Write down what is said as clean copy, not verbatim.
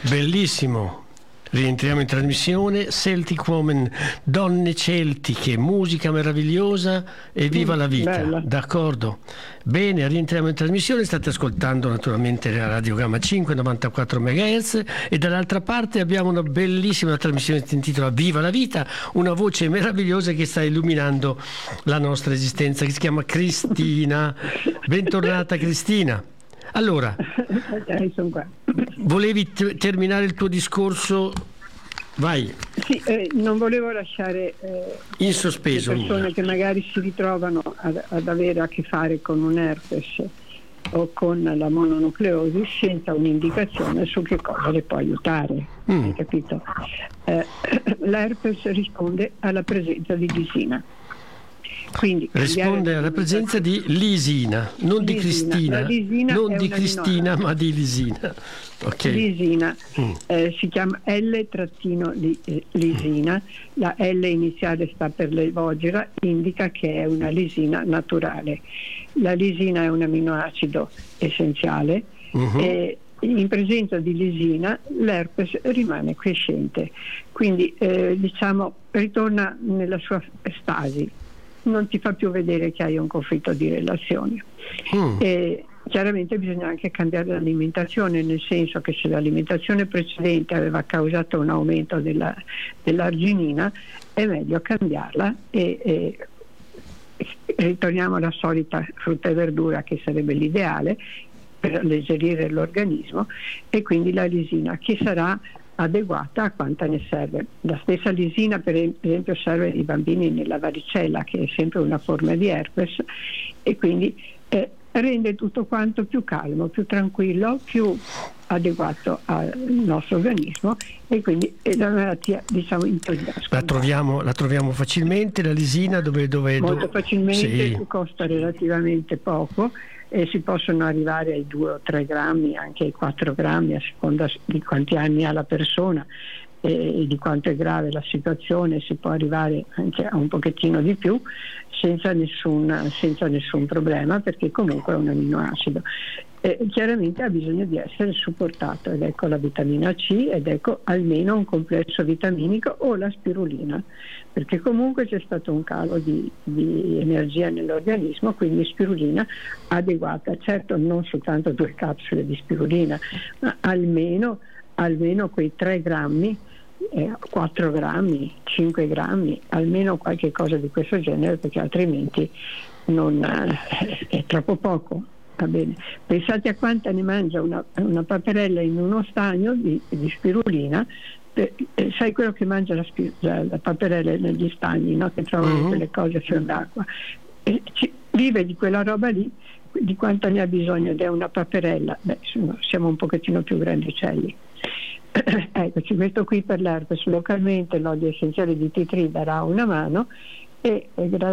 Bellissimo. Rientriamo in trasmissione. Celtic Woman, donne celtiche, musica meravigliosa e viva la vita. Bella. D'accordo. Bene, rientriamo in trasmissione. State ascoltando naturalmente la Radio Gamma 5 94 MHz e dall'altra parte abbiamo una bellissima trasmissione che si intitola Viva la vita, una voce meravigliosa che sta illuminando la nostra esistenza, che si chiama Cristina. Bentornata Cristina. Allora, Ok, sono qua. volevi terminare il tuo discorso? Vai. Sì, non volevo lasciare In sospeso. le persone che magari si ritrovano ad avere a che fare con un herpes o con la mononucleosi senza un'indicazione su che cosa le può aiutare. Hai capito? L'herpes risponde alla presenza di lisina. Quindi Risponde alla presenza di lisina, non di Cristina, non di Cristina, ma di lisina. Okay. Lisina si chiama L-lisina, la L iniziale sta per levogera, indica che è una lisina naturale. La lisina è un aminoacido essenziale e in presenza di lisina l'herpes rimane quiescente, quindi ritorna nella sua stasi, non ti fa più vedere che hai un conflitto di relazioni. E chiaramente bisogna anche cambiare l'alimentazione, nel senso che se l'alimentazione precedente aveva causato un aumento dell'arginina, è meglio cambiarla e ritorniamo alla solita frutta e verdura, che sarebbe l'ideale per alleggerire l'organismo, e quindi la lisina, che sarà adeguata a quanta ne serve. La stessa lisina per esempio serve ai bambini nella varicella, che è sempre una forma di herpes, e quindi rende tutto quanto più calmo, più tranquillo, più adeguato al nostro organismo, e quindi è la malattia, diciamo, in teoria. La troviamo facilmente la lisina molto facilmente, sì. Costa relativamente poco e si possono arrivare ai 2 o 3 grammi, anche ai 4 grammi, a seconda di quanti anni ha la persona e di quanto è grave la situazione. Si può arrivare anche a un pochettino di più senza nessun problema, perché comunque è un aminoacido. Chiaramente ha bisogno di essere supportato, ed ecco la vitamina C, ed ecco almeno un complesso vitaminico o la spirulina, perché comunque c'è stato un calo di energia nell'organismo, quindi spirulina adeguata, certo non soltanto 2 capsule di spirulina, ma almeno quei 3 grammi, 4 grammi, 5 grammi, almeno qualche cosa di questo genere, perché altrimenti è troppo poco. Va bene. Pensate a quanta ne mangia una paperella in uno stagno di spirulina. Sai quello che mangia la paperella negli stagni, no? Che trovano quelle cose fior d'acqua, vive di quella roba lì, di quanto ne ha bisogno, ed è una paperella. Siamo un pochettino più grandicelli. Eccoci, questo qui per l'herpes. Localmente l'olio essenziale di tea tree darà una mano, e